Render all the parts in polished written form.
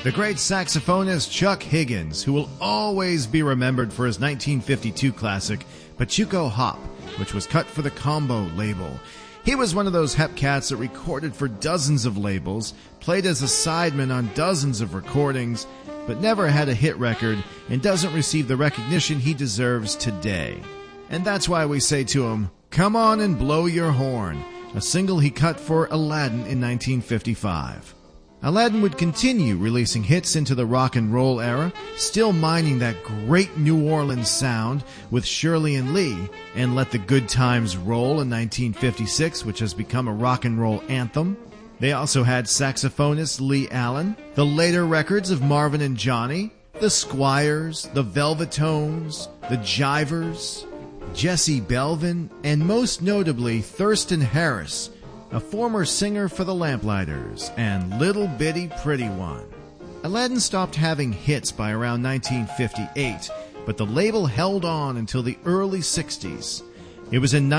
The great saxophonist Chuck Higgins, who will always be remembered for his 1952 classic, Pachuco Hop, which was cut for the Combo label. He was one of those hep cats that recorded for dozens of labels, played as a sideman on dozens of recordings, but never had a hit record and doesn't receive the recognition he deserves today. And that's why we say to him, "Come on and blow your horn," a single he cut for Aladdin in 1955. Aladdin would continue releasing hits into the rock and roll era, still mining that great New Orleans sound with Shirley and Lee and Let the Good Times Roll in 1956, which has become a rock and roll anthem. They also had saxophonist Lee Allen, the later records of Marvin and Johnny, the Squires, the Velvetones, the Jivers, Jesse Belvin, and most notably Thurston Harris, a former singer for the Lamplighters, and Little Bitty Pretty One. Aladdin stopped having hits by around 1958, but the label held on until the early 60s. It was in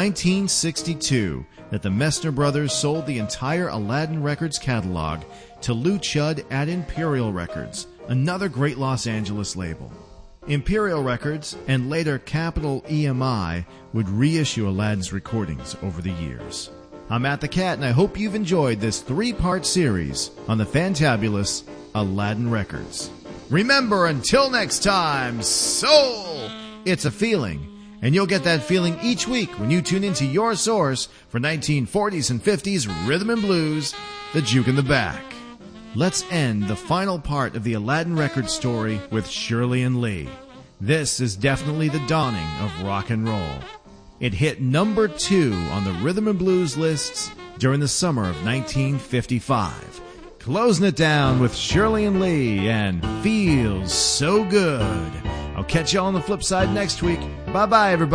1962 that the Messner brothers sold the entire Aladdin Records catalog to Lou Chudd at Imperial Records, another great Los Angeles label. Imperial Records, and later Capitol EMI, would reissue Aladdin's recordings over the years. I'm Matt the Cat, and I hope you've enjoyed this 3-part series on the fantabulous Aladdin Records. Remember, until next time, soul! It's a feeling, and you'll get that feeling each week when you tune into your source for 1940s and 50s rhythm and blues, the Juke in the Back. Let's end the final part of the Aladdin Records story with Shirley and Lee. This is definitely the dawning of rock and roll. It hit number 2 on the rhythm and blues lists during the summer of 1955. Closing it down with Shirley and Lee and Feels So Good. I'll catch you all on the flip side next week. Bye-bye, everybody.